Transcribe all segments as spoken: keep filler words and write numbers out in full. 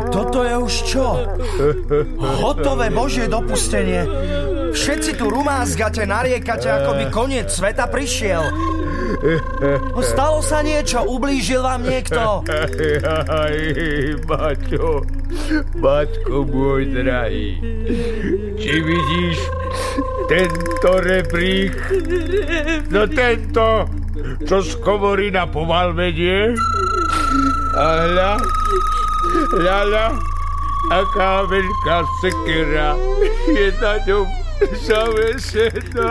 Toto je už čo? Hotové Božie dopustenie. Všetci tu rumázgate, nariekate, ako by koniec sveta prišiel. Stalo sa niečo? Ublížil vám niekto? Aj, Maťo, Maťko môj drahý, či vidíš tento rebrík? No tento, čo z komorína pomal vedie? A hľa, hľa, aká veľká sekera je na ňom zavesená.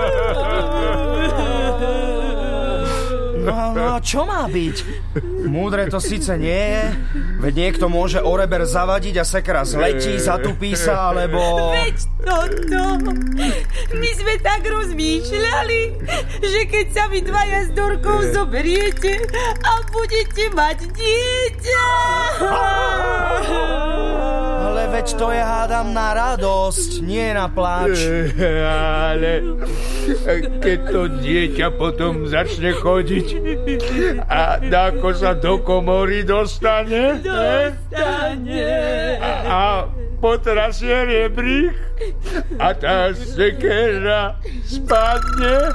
No, no a čo má byť? Múdre to síce nie je, veď niekto môže o reber zavadiť a sekera zletí, zatupí sa, alebo... Veď toto! My sme tak rozmýšľali, že keď sa vy dvaja s Dorkou zoberiete a budete mať dieťa... Ale veď to je, hádam, na radosť, nie na pláč. Ale keď to dieťa potom začne chodiť a ako sa do komory dostane, Dostane. a potrasie rebrík a tá sekera spadne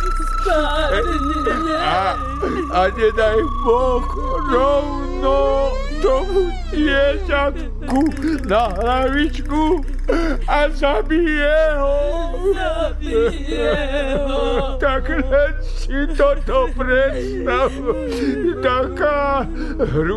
a, a nedaj Boh rovno tomu dieťatku na hlavičku a zabije ho. Zabije ho. Tak len si toto predstav. Taká hru